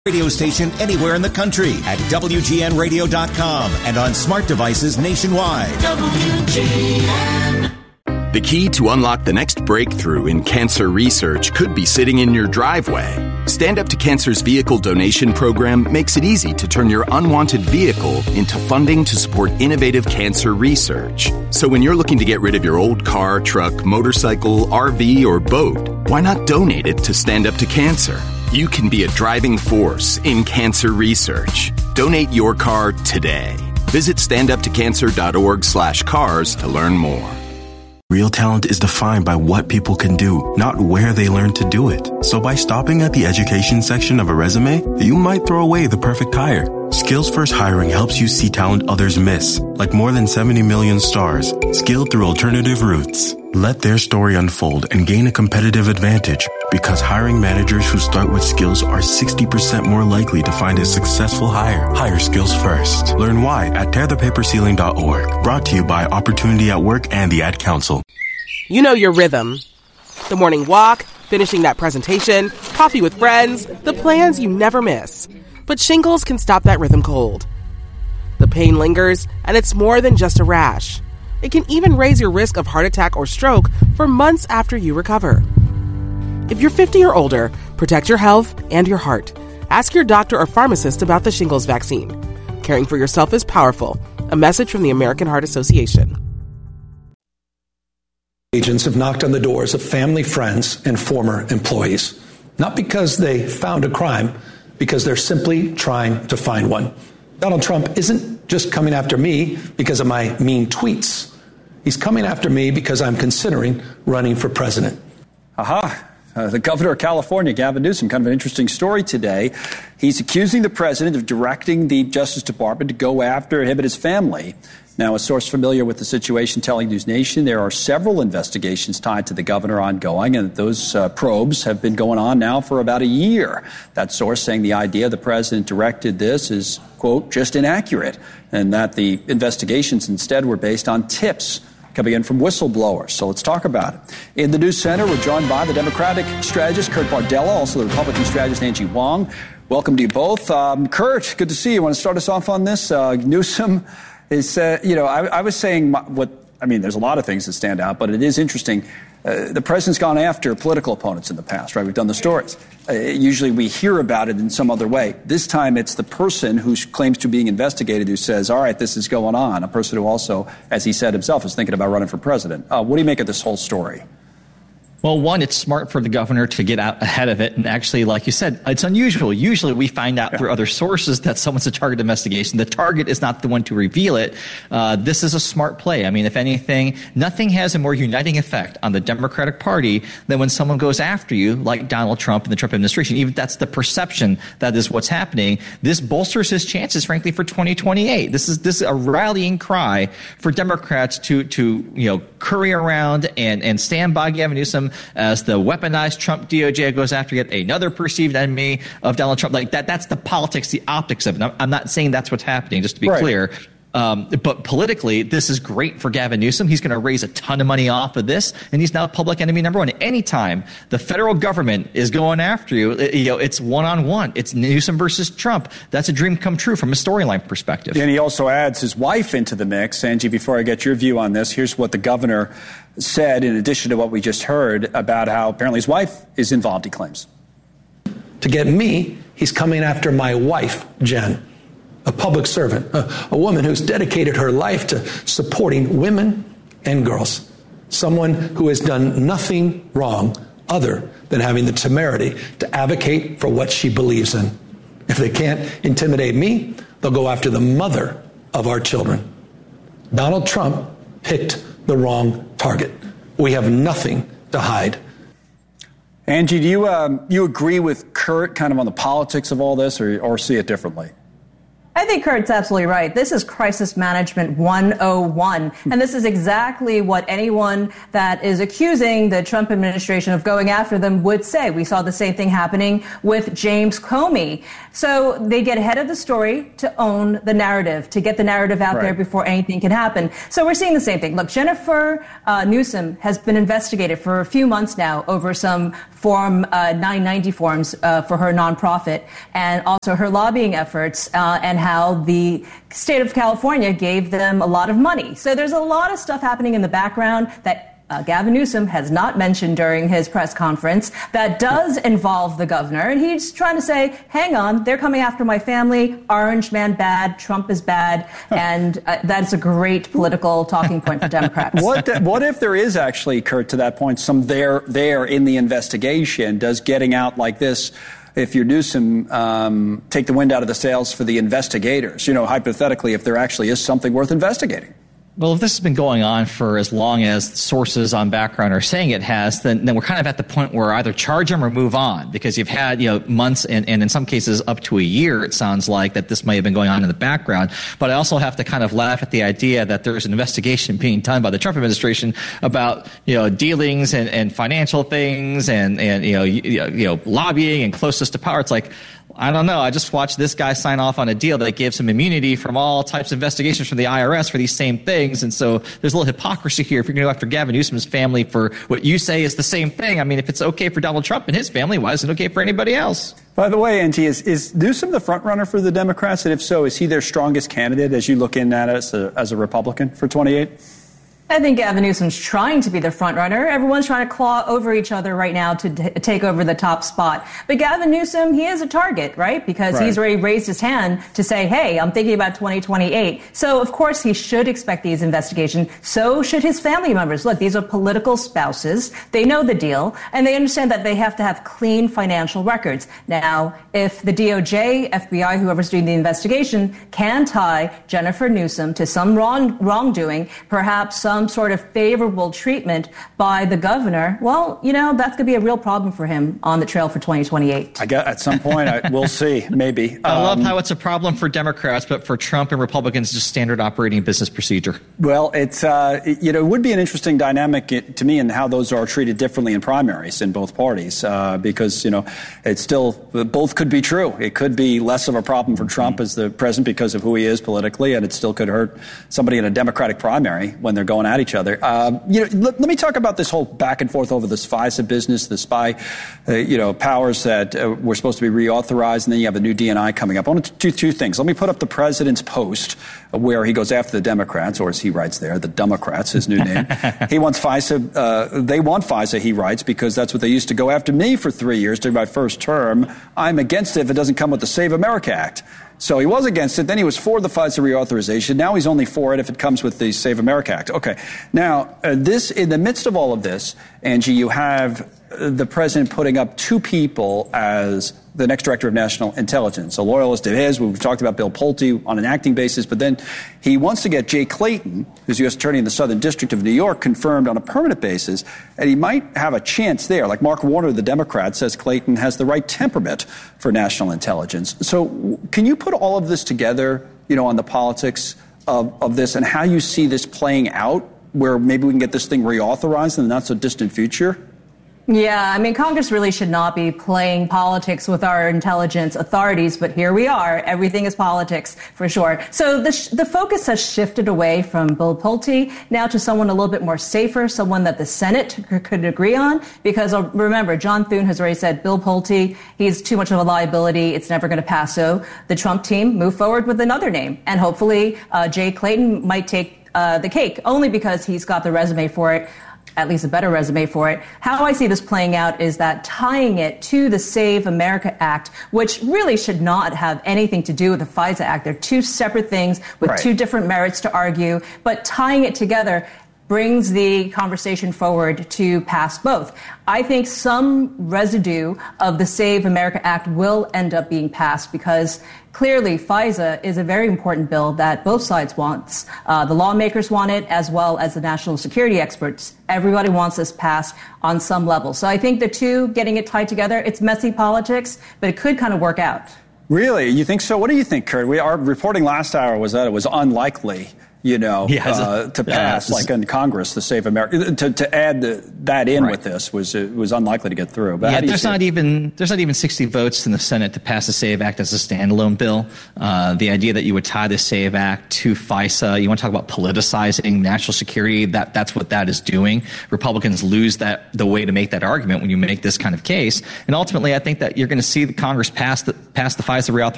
Radio station anywhere in the country at WGNradio.com and on smart devices nationwide. WGN. The key to unlock the next breakthrough in cancer research could be sitting in your driveway. Stand Up to Cancer's vehicle donation program makes it easy to turn your unwanted vehicle into funding to support innovative cancer research. So when you're looking to get rid of your old car, truck, motorcycle, RV, or boat, why not donate it to Stand Up to Cancer? You can be a driving force in cancer research. Donate your car today. Visit standuptocancer.org/cars to learn more. Real talent is defined by what people can do, not where they learn to do it. So by stopping at the education section of a resume, you might throw away the perfect hire. Skills First Hiring helps you see talent others miss, like more than 70 million stars, skilled through alternative routes. Let their story unfold and gain a competitive advantage, because hiring managers who start with skills are 60% more likely to find a successful hire. Hire skills first. Learn why at tearthepaperceiling.org. Brought to you by Opportunity at Work and the Ad Council. You know your rhythm. The morning walk, finishing that presentation, coffee with friends, the plans you never miss. But shingles can stop that rhythm cold. The pain lingers, and it's more than just a rash. It can even raise your risk of heart attack or stroke for months after you recover. If you're 50 or older, protect your health and your heart. Ask your doctor or pharmacist about the shingles vaccine. Caring for yourself is powerful. A message from the American Heart Association. Agents have knocked on the doors of family, friends, and former employees. Not because they found a crime, because they're simply trying to find one. Donald Trump isn't just coming after me because of my mean tweets. He's coming after me because I'm considering running for president. The governor of California, Gavin Newsom, kind of an interesting story today. He's accusing the president of directing the Justice Department to go after him and his family. Now, a source familiar with the situation telling News Nation there are several investigations tied to the governor ongoing, and those probes have been going on now for about a year. That source saying the idea the president directed this is, quote, just inaccurate, and that the investigations instead were based on tips coming in from whistleblowers. So let's talk about it. In the News Center, we're joined by the Democratic strategist, Kurt Bardella, also the Republican strategist, Angie Wong. Welcome to you both. Kurt, good to see you. Want to start us off on this? Newsom is, I was saying there's a lot of things that stand out, but it is interesting. The president's gone after political opponents in the past, right? We've done the stories. Usually we hear about it in some other way. This time it's the person who claims to be being investigated who says, all right, this is going on. A person who also, as he said himself, is thinking about running for president. What do you make of this whole story? Well, one, it's smart for the governor to get out ahead of it. And actually, like you said, it's unusual. Usually we find out through other sources that someone's a target of investigation. The target is not the one to reveal it. This is a smart play. I mean, if anything, nothing has a more uniting effect on the Democratic Party than when someone goes after you, like Donald Trump and the Trump administration. Even if that's the perception that is what's happening, this bolsters his chances, frankly, for 2028. This is a rallying cry for Democrats to curry around and stand by Gavin Newsom as the weaponized Trump DOJ goes after yet another perceived enemy of Donald Trump. Like that's the politics, the optics of it. I'm not saying that's what's happening, just to be clear. But politically, this is great for Gavin Newsom. He's going to raise a ton of money off of this, and he's now public enemy number one. Anytime the federal government is going after you, it's one-on-one. It's Newsom versus Trump. That's a dream come true from a storyline perspective. And he also adds his wife into the mix. Angie, before I get your view on this, here's what the governor said in addition to what we just heard about how apparently his wife is involved, he claims. To get me, he's coming after my wife, Jen. A public servant, a woman who's dedicated her life to supporting women and girls, someone who has done nothing wrong other than having the temerity to advocate for what she believes in. If they can't intimidate me, they'll go after the mother of our children. Donald Trump picked the wrong target. We have nothing to hide. Angie, do you agree with Kurt kind of on the politics of all this or see it differently? I think Kurt's absolutely right. This is crisis management 101. And this is exactly what anyone that is accusing the Trump administration of going after them would say. We saw the same thing happening with James Comey. So they get ahead of the story to own the narrative, to get the narrative out there before anything can happen. So we're seeing the same thing. Look, Jennifer Newsom has been investigated for a few months now over some Form 990 forms for her nonprofit, and also her lobbying efforts and how the state of California gave them a lot of money. So there's a lot of stuff happening in the background that Gavin Newsom has not mentioned during his press conference that does involve the governor. And he's trying to say, hang on, they're coming after my family. Orange man bad, Trump is bad. And that's a great political talking point for Democrats. What if there is actually, Kurt, to that point, some there in the investigation? Does getting out like this, if you're Newsom, take the wind out of the sails for the investigators? You know, hypothetically, if there actually is something worth investigating. Well, if this has been going on for as long as sources on background are saying it has, then we're kind of at the point where either charge them or move on, because you've had, months and in some cases up to a year, it sounds like, that this may have been going on in the background. But I also have to kind of laugh at the idea that there's an investigation being done by the Trump administration about, dealings and financial things and lobbying and closest to power. It's like, I don't know. I just watched this guy sign off on a deal that gives him immunity from all types of investigations from the IRS for these same things. And so there's a little hypocrisy here. If you're going to go after Gavin Newsom's family for what you say is the same thing, I mean, if it's okay for Donald Trump and his family, why is it okay for anybody else? By the way, Angie, is Newsom the front runner for the Democrats? And if so, is he their strongest candidate as you look in at it as a Republican for 28? I think Gavin Newsom's trying to be the front runner. Everyone's trying to claw over each other right now to take over the top spot. But Gavin Newsom, he is a target, right? Because he's already raised his hand to say, hey, I'm thinking about 2028. So, of course, he should expect these investigations. So should his family members. Look, these are political spouses. They know the deal, and they understand that they have to have clean financial records. Now, if the DOJ, FBI, whoever's doing the investigation, can tie Jennifer Newsom to some wrongdoing, perhaps some sort of favorable treatment by the governor, well, that's going to be a real problem for him on the trail for 2028. I guess at some point, we'll see, maybe. I love how it's a problem for Democrats, but for Trump and Republicans, just standard operating business procedure. Well, it's, it would be an interesting dynamic to me in how those are treated differently in primaries in both parties, because, it's still, both could be true. It could be less of a problem for Trump as the president because of who he is politically, and it still could hurt somebody in a Democratic primary when they're going at each other. Let me talk about this whole back and forth over this FISA business, the spy, powers that were supposed to be reauthorized, and then you have a new DNI coming up. I want to do two things. Let me put up the president's post where he goes after the Democrats, or as he writes there, the Democrats, his new name. He wants FISA. They want FISA, he writes, because that's what they used to go after me for 3 years during my first term. I'm against it if it doesn't come with the Save America Act. So he was against it. Then he was for the FISA reauthorization. Now he's only for it if it comes with the Save America Act. Okay. Now, this, in the midst of all of this, Angie, you have the president putting up two people as the next director of national intelligence, a loyalist of his. We've talked about Bill Pulte on an acting basis, but then he wants to get Jay Clayton, who's U.S. attorney in the Southern District of New York, confirmed on a permanent basis, and he might have a chance there. Like Mark Warner, the Democrat, says Clayton has the right temperament for national intelligence. So can you put all of this together, on the politics of this and how you see this playing out, where maybe we can get this thing reauthorized in the not-so-distant future? Yeah, Congress really should not be playing politics with our intelligence authorities, but here we are. Everything is politics, for sure. So the focus has shifted away from Bill Pulte now to someone a little bit more safer, someone that the Senate could agree on, because remember, John Thune has already said Bill Pulte, he's too much of a liability. It's never going to pass. So the Trump team move forward with another name, and hopefully Jay Clayton might take the cake, only because he's got the resume for it. At least a better resume for it. How I see this playing out is that tying it to the Save America Act, which really should not have anything to do with the FISA Act. They're two separate things with two different merits to argue, but tying it together brings the conversation forward to pass both. I think some residue of the Save America Act will end up being passed because clearly FISA is a very important bill that both sides wants. The lawmakers want it as well as the national security experts. Everybody wants this passed on some level. So I think the two, getting it tied together, it's messy politics, but it could kind of work out. Really? You think so? What do you think, Kurt? Our reporting last hour was that it was unlikely, to pass, in Congress, the Save America. To add that in with this was unlikely to get through. But there's not even 60 votes in the Senate to pass the SAVE Act as a standalone bill. The idea that you would tie the SAVE Act to FISA, you want to talk about politicizing national security, that's what that is doing. Republicans lose the way to make that argument when you make this kind of case. And ultimately, I think that you're going to see the Congress pass the FISA reauthorization